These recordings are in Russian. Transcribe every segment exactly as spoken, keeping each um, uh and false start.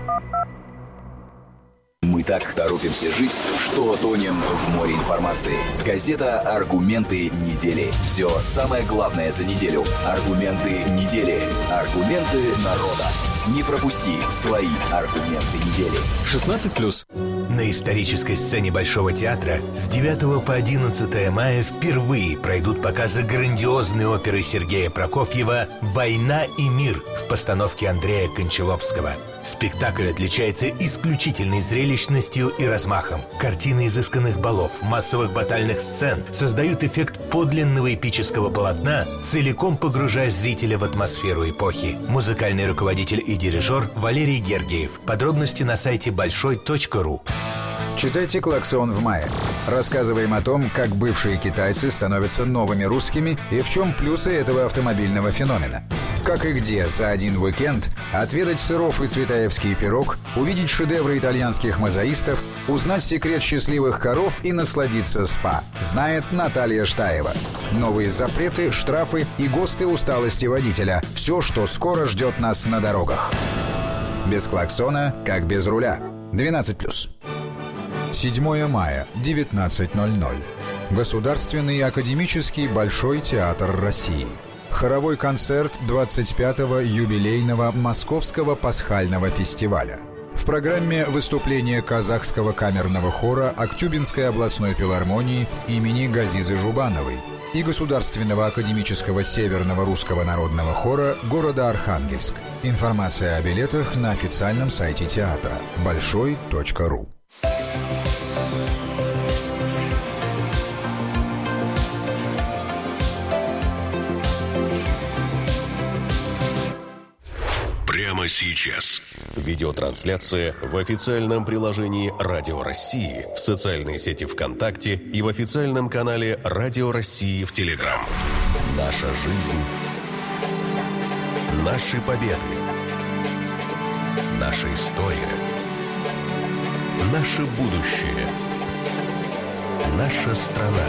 Мы так торопимся жить, что тонем в море информации. Газета «Аргументы недели». Все самое главное за неделю. Аргументы недели. Аргументы народа. Не пропусти свои аргументы недели. шестнадцать плюс. На исторической сцене Большого театра с девятого по одиннадцатое мая впервые пройдут показы грандиозной оперы Сергея Прокофьева «Война и мир» в постановке Андрея Кончаловского. Спектакль отличается исключительной зрелищностью и размахом. Картины изысканных балов, массовых батальных сцен создают эффект подлинного эпического полотна, целиком погружая зрителя в атмосферу эпохи. Музыкальный руководитель и дирижер Валерий Гергиев. Подробности на сайте большой точка ру. Читайте «Клаксон» в мае. Рассказываем о том, как бывшие китайцы становятся новыми русскими и в чем плюсы этого автомобильного феномена. Как и где за один уикенд отведать сыров и цветаевский пирог, увидеть шедевры итальянских мозаистов, узнать секрет счастливых коров и насладиться спа. Знает Наталья Штаева. Новые запреты, штрафы и ГОСТы усталости водителя. Все, что скоро ждет нас на дорогах. Без клаксона, как без руля. двенадцать плюс. седьмое мая, девятнадцать ноль ноль. Государственный академический Большой театр России. Хоровой концерт двадцать пятого юбилейного Московского пасхального фестиваля. В программе выступление казахского камерного хора Актюбинской областной филармонии имени Газизы Жубановой и Государственного академического Северного русского народного хора города Архангельск. Информация о билетах на официальном сайте театра большой точка ру. Прямо сейчас. Видеотрансляция в официальном приложении «Радио России», в социальной сети ВКонтакте и в официальном канале «Радио России» в Телеграм. Наша жизнь. Наши победы. Наша история. Наше будущее. Наша страна.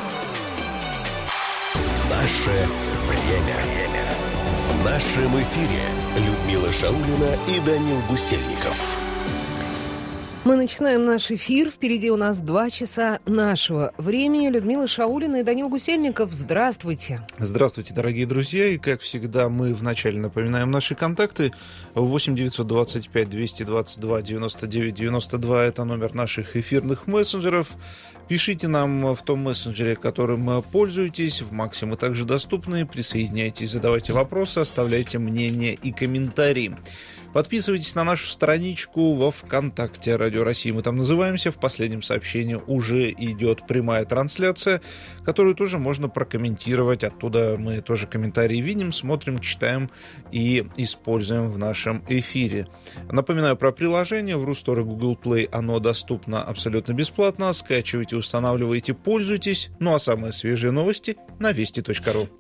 Наше время. В нашем эфире Людмила Шаулина и Данил Гусельников. Мы начинаем наш эфир. Впереди у нас два часа нашего времени. Людмила Шаулина и Данил Гусельников. Здравствуйте. Здравствуйте, дорогие друзья. И, как всегда, мы вначале напоминаем наши контакты. восемь девятьсот двадцать пять двести двадцать два девяносто девять девяносто два. Это номер наших эфирных мессенджеров. Пишите нам в том мессенджере, которым пользуетесь. В Максе мы также доступны. Присоединяйтесь, задавайте вопросы, оставляйте мнения и комментарии. Подписывайтесь на нашу страничку во ВКонтакте «Радио России». Мы там называемся. В последнем сообщении уже идет прямая трансляция, которую тоже можно прокомментировать. Оттуда мы тоже комментарии видим, смотрим, читаем и используем в нашем эфире. Напоминаю про приложение. В Рустор и Google Play оно доступно абсолютно бесплатно. Скачивайте, устанавливайте, пользуйтесь. Ну а самые свежие новости на вести точка ру.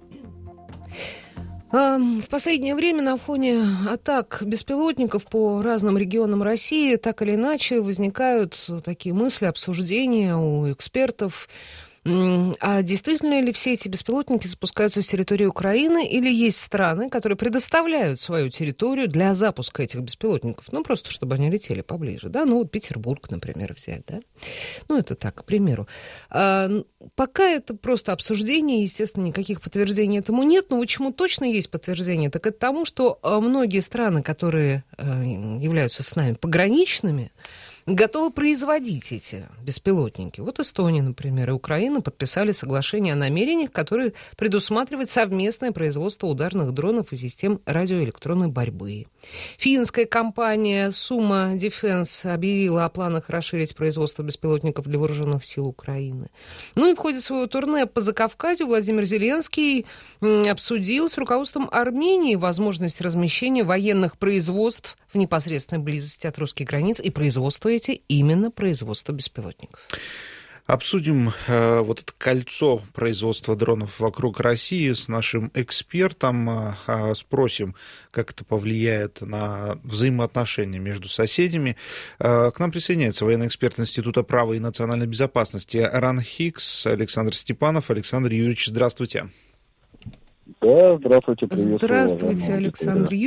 В последнее время на фоне атак беспилотников по разным регионам России так или иначе возникают такие мысли, обсуждения у экспертов. А действительно ли все эти беспилотники запускаются с территории Украины, или есть страны, которые предоставляют свою территорию для запуска этих беспилотников? Ну, просто чтобы они летели поближе, да? Ну, вот Петербург, например, взять, да? Ну, это так, к примеру. А, пока это просто обсуждение, естественно, никаких подтверждений этому нет, но вот чему точно есть подтверждение, так это тому, что многие страны, которые являются с нами пограничными, готовы производить эти беспилотники. Вот Эстония, например, и Украина подписали соглашение о намерениях, которые предусматривают совместное производство ударных дронов и систем радиоэлектронной борьбы. Финская компания Summa Defence объявила о планах расширить производство беспилотников для вооруженных сил Украины. Ну и в ходе своего турне по Закавказью Владимир Зеленский обсудил с руководством Армении возможность размещения военных производств в непосредственной близости от русских границ и производство эти именно производство беспилотников. Обсудим э, вот это кольцо производства дронов вокруг России с нашим экспертом. Э, спросим, как это повлияет на взаимоотношения между соседями. Э, к нам присоединяется военный эксперт Института права и национальной безопасности РАН-ХИКС Александр Степанов. Александр Юрьевич, здравствуйте. Да, здравствуйте. Приветствую. Здравствуйте, Александр Юрьевич.